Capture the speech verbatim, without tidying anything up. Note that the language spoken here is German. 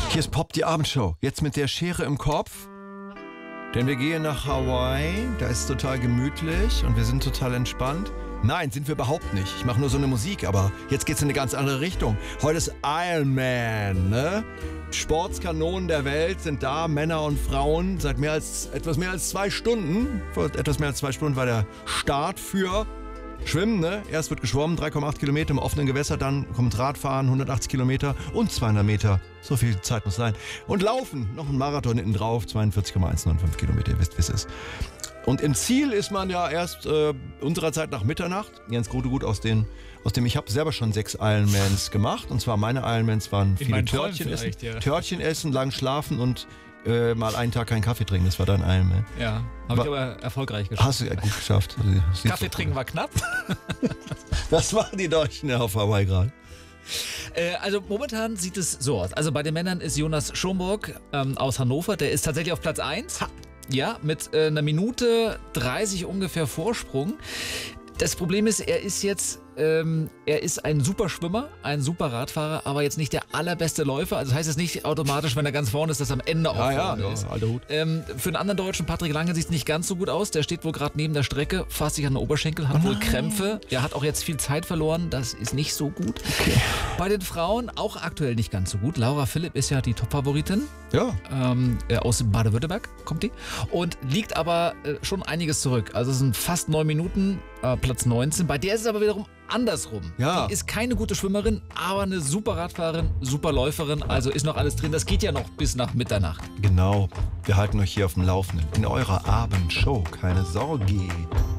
Hier ist Pop, die Abendshow. Jetzt mit der Schere im Kopf. Denn wir gehen nach Hawaii. Da ist es total gemütlich und wir sind total entspannt. Nein, sind wir überhaupt nicht. Ich mache nur so eine Musik, aber jetzt geht's in eine ganz andere Richtung. Heute ist Iron Man, ne? Sportskanonen der Welt sind da, Männer und Frauen. Seit mehr als, etwas mehr als zwei Stunden, vor etwas mehr als zwei Stunden war der Start für Schwimmen, ne? Erst wird geschwommen, drei Komma acht Kilometer im offenen Gewässer, dann kommt Radfahren, hundertachtzig Kilometer und zweihundert Meter. So viel Zeit muss sein. Und Laufen, noch ein Marathon hinten drauf, zweiundvierzig Komma hundertfünfundneunzig Kilometer, ihr wisst, wie es ist. Und im Ziel ist man ja erst äh, unserer Zeit nach Mitternacht. Jens Grudegut aus, den, aus dem, ich habe selber schon sechs Ironmans gemacht. Und zwar meine Ironmans waren In viele Törtchen essen, ja. Törtchen essen, lang schlafen und äh, mal einen Tag keinen Kaffee trinken. Das war dein Ironman. Ja, habe ich aber erfolgreich geschafft. Hast du ja gut geschafft. Also, Kaffee trinken war knapp. Was machen die Deutschen auf Hawaii gerade? Äh, also momentan sieht es so aus. Also bei den Männern ist Jonas Schomburg ähm, aus Hannover, der ist tatsächlich auf Platz eins. Ha. Ja, mit äh, einer Minute dreißig ungefähr Vorsprung. Das Problem ist, er ist jetzt, ähm, er ist ein super Schwimmer, ein super Radfahrer, aber jetzt nicht der allerbeste Läufer. Also das heißt es nicht automatisch, wenn er ganz vorne ist, dass er am Ende auch ja, vorne ja, ist. Ja, alter Hut. Ähm, für einen anderen Deutschen, Patrick Lange, sieht es nicht ganz so gut aus. Der steht wohl gerade neben der Strecke, fasst sich an den Oberschenkel, hat Oh wohl Krämpfe. Er hat auch jetzt viel Zeit verloren, das ist nicht so gut. Okay. Bei den Frauen auch aktuell nicht ganz so gut. Laura Philipp ist ja die Top-Favoritin. Ja. Ähm, äh, aus Baden-Württemberg kommt die. Und liegt aber äh, schon einiges zurück. Also es sind fast neun Minuten, äh, Platz neunzehn. Bei der ist es aber wiederum andersrum. Ja. Die ist keine gute Schwimmerin, aber eine super Radfahrerin, super Läuferin. Also ist noch alles drin. Das geht ja noch bis nach Mitternacht. Genau. Wir halten euch hier auf dem Laufenden. In eurer Abendshow. Keine Sorge.